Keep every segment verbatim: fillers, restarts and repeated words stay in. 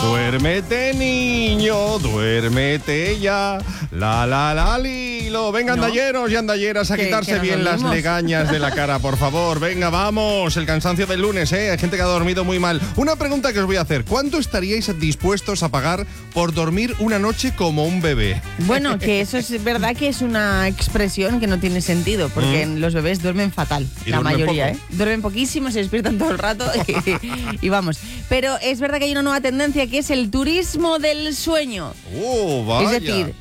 Duérmete, niño, duérmete ya. La, la, la, lilo. Venga, ¿No? andalleros y andalleras a Que- quitarse que nos bien las dormimos. legañas de la cara, por favor. Venga, vamos. El cansancio del lunes, ¿eh? Hay gente que ha dormido muy mal. Una pregunta que os voy a hacer. ¿Cuánto estaríais dispuestos a pagar por dormir una noche como un bebé? Bueno, que eso es verdad que es una expresión que no tiene sentido, porque Mm. los bebés duermen fatal, Y la duermen mayoría, poco. ¿eh? Duermen poquísimo, se despiertan todo el rato y, y vamos. Pero es verdad que hay una nueva tendencia que es el turismo del sueño. ¡Oh, vaya! Es decir,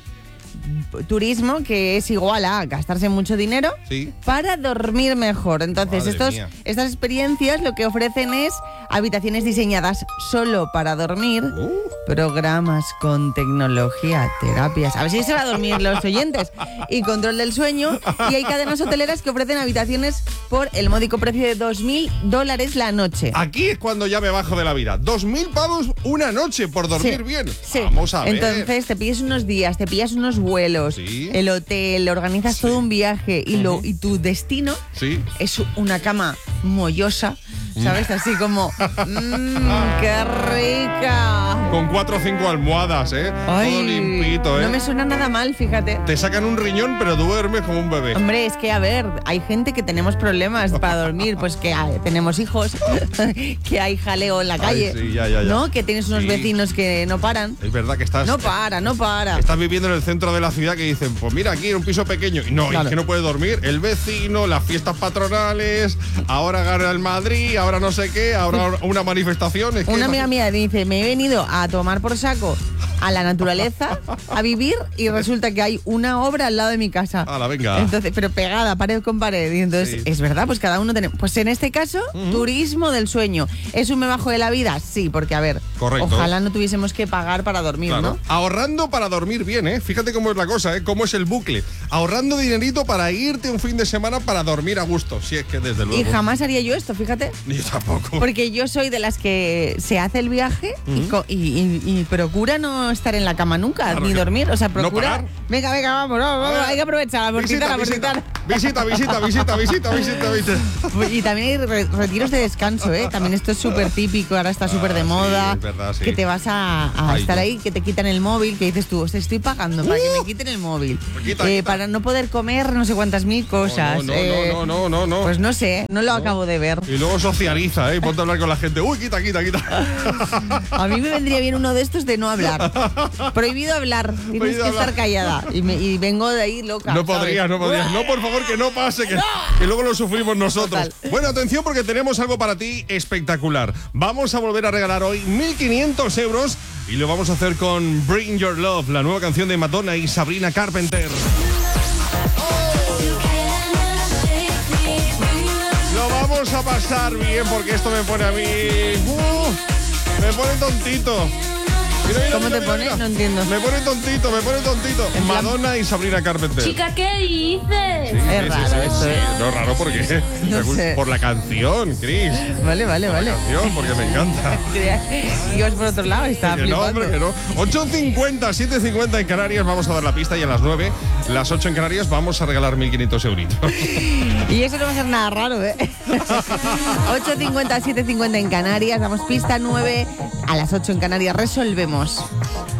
turismo que es igual a gastarse mucho dinero Sí. para dormir mejor. Entonces, Madre estos, mía. estas experiencias lo que ofrecen es habitaciones diseñadas solo para dormir, Uh. programas con tecnología, terapias. A ver si se va a dormir los oyentes. Y control del sueño. Y hay cadenas hoteleras que ofrecen habitaciones por el módico precio de dos mil dólares la noche. Aquí es cuando ya me bajo de la vida. Dos mil pavos una noche por dormir Sí, bien. sí. Vamos a ver. Entonces te pillas unos días, te pillas unos vuelos, Sí. el hotel, organizas Sí. todo un viaje y, lo, Ujú. y tu destino Sí. es una cama mollosa, ¿sabes? Así como, mmm, qué rica. Con cuatro o cinco almohadas, ¿eh? Todo limpito, ¿eh? No me suena nada mal, fíjate. Te sacan un riñón, pero duermes como un bebé. Hombre, es que a ver, hay gente que tenemos problemas para dormir, pues que ah, tenemos hijos, que hay jaleo en la calle, sí, ya, ya, ya. ¿no? Que tienes unos Sí. vecinos que no paran. Es verdad que estás... No para, no para. Estás viviendo en el centro de la ciudad que dicen, pues mira, aquí en un piso pequeño. Y no, Claro. es que no puedes dormir. El vecino, las fiestas patronales, ahora gana el Madrid, ahora no sé qué, ahora una manifestación. Es que Una amiga mía dice, me he venido a tomar por saco a la naturaleza, a vivir, y resulta que hay una obra al lado de mi casa. Ala, venga. Entonces, pero pegada, pared con pared. Y entonces, Sí. es verdad, pues cada uno tenemos. Pues en este caso, turismo del sueño. ¿Es un me bajo de la vida? Sí, porque a ver, Correcto. ojalá no tuviésemos que pagar para dormir, Claro. ¿no? Ahorrando para dormir bien, ¿eh? Fíjate cómo es la cosa, ¿eh? Cómo es el bucle. Ahorrando dinerito para irte un fin de semana para dormir a gusto. Si es que desde luego. Y jamás haría yo esto, fíjate. Yo tampoco. Porque yo soy de las que se hace el viaje y, co- y- y- y procura no estar en la cama nunca, Claro ni que- dormir. O sea, no procura. parar. venga, venga, vamos, vamos, vamos, hay que aprovechar, por Visita, quitar, por visita, quitar. visita, visita, visita, visita, visita, visita. Y también hay re- retiros de descanso, ¿eh? También esto es súper típico, ahora está súper de Ah, sí, moda. es verdad, sí. Que te vas a, a Ay, estar no. ahí, que te quitan el móvil, que dices tú, "Os estoy pagando para que me quiten el móvil. Quita, Eh, quita. Para no poder comer no sé cuántas mil cosas. No, no, eh, no, no, no, no. Pues no sé, no lo No. acabo de ver. Y luego socializa, ¿eh? Y ponte a hablar con la gente. Uy, quita, quita, quita. A mí me vendría bien uno de estos de no hablar. Prohibido hablar, tienes Prohibido que hablar. estar callada. Y, me- y vengo de ahí loca. No ¿sabes? podrías, no podrías. No, por favor, que no pase, que, que luego lo sufrimos nosotros. Total. Bueno, atención porque tenemos algo para ti espectacular. Vamos a volver a regalar hoy mil quinientos euros y lo vamos a hacer con Bring Your Love, la nueva canción de Madonna y Sabrina Carpenter. Lo vamos a pasar bien porque esto me pone a mí... Uh, me pone tontito. Mira, mira, ¿Cómo mira, te mira, pone? mira. No entiendo. Me pone tontito, me pone tontito. En plan- Madonna y Sabrina Carpenter. Chica, ¿qué dices? Es raro esto, ¿eh? No, raro porque No sé. por la canción, Chris. Vale, vale, Por vale. la canción, porque me encanta. Ibas por otro lado y estaba Que no, flipando. hombre, que no. ocho cincuenta, siete cincuenta en Canarias, vamos a dar la pista y a las nueve, las ocho en Canarias, vamos a regalar mil quinientos euritos. Y eso no va a ser nada raro, ¿eh? ocho cincuenta, siete cincuenta en Canarias, damos pista nueve, a las ocho en Canarias resolvemos.